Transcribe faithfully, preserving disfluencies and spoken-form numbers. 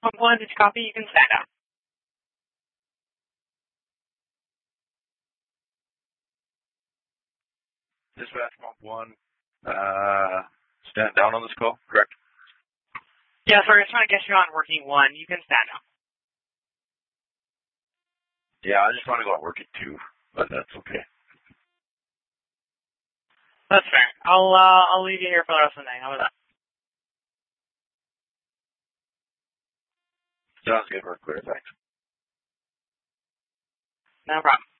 One, did you copy? You can stand up. Dispatch Monk one, uh, stand down on this call, correct? Yeah, sorry, I was trying to get you on working one. You can stand up. Yeah, I just want to go on working two, but that's okay. That's fair. I'll, uh, I'll leave you here for the rest of the day. How about that? Sounds good, we're clear, thanks. No problem.